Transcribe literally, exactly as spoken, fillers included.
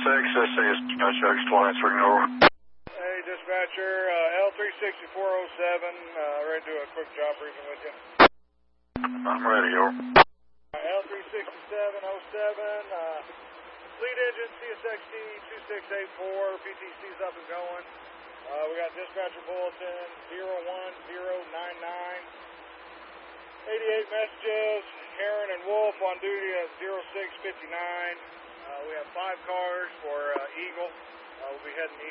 X, S A is dispatcher, X twenty, swing over. Hey, dispatcher, uh, L three sixty-four oh seven, uh, ready to do a quick job briefing with you. I'm ready, over. L three sixty-seven oh seven, uh, fleet engine C S X T two six eight four, P T C's up and going. Uh, we got dispatcher bulletin zero one zero nine nine. eighty-eight messages, Heron and Wolf on duty at zero six fifty-nine. Uh, we have five cars for uh, Eagle. Uh, we'll be heading east.